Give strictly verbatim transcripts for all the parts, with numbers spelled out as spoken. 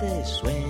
de sueños.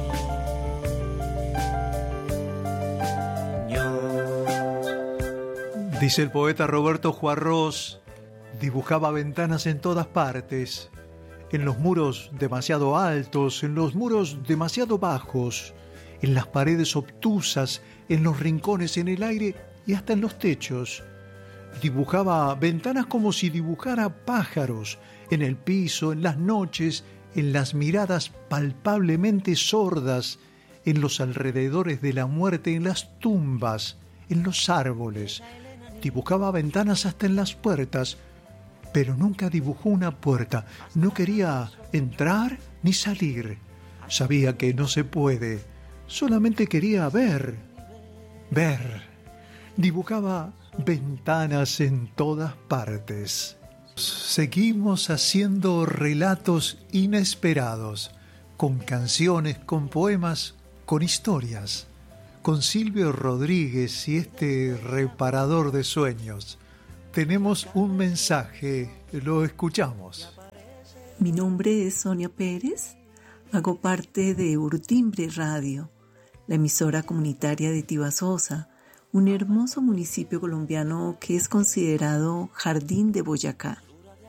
Dice el poeta Roberto Juarros, dibujaba ventanas en todas partes, en los muros demasiado altos, en los muros demasiado bajos, en las paredes obtusas, en los rincones, en el aire y hasta en los techos. Dibujaba ventanas como si dibujara pájaros, en el piso, en las noches, en las miradas palpablemente sordas, en los alrededores de la muerte, en las tumbas, en los árboles. Dibujaba ventanas hasta en las puertas, pero nunca dibujó una puerta. No quería entrar ni salir. Sabía que no se puede. Solamente quería ver, ver. Dibujaba ventanas en todas partes. Seguimos haciendo relatos inesperados, con canciones, con poemas, con historias, con Silvio Rodríguez y este reparador de sueños. Tenemos un mensaje, lo escuchamos. Mi nombre es Sonia Pérez, hago parte de Urtimbre Radio, la emisora comunitaria de Tibasosa, un hermoso municipio colombiano que es considerado Jardín de Boyacá.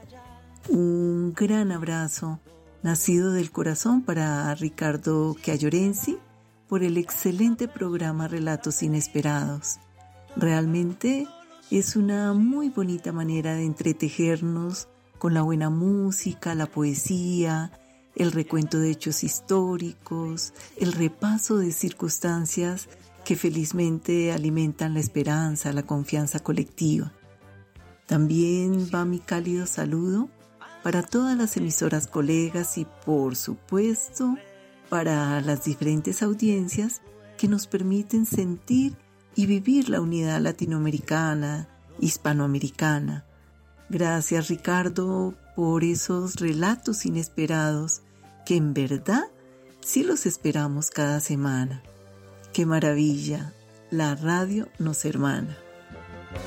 Un gran abrazo, nacido del corazón, para Ricardo Chiayorensi por el excelente programa Relatos Inesperados. Realmente es una muy bonita manera de entretejernos con la buena música, la poesía, el recuento de hechos históricos, el repaso de circunstancias que felizmente alimentan la esperanza, la confianza colectiva. También va mi cálido saludo para todas las emisoras colegas y, por supuesto, para las diferentes audiencias que nos permiten sentir y vivir la unidad latinoamericana, hispanoamericana. Gracias, Ricardo, por esos relatos inesperados que en verdad sí los esperamos cada semana. ¡Qué maravilla! La radio nos hermana.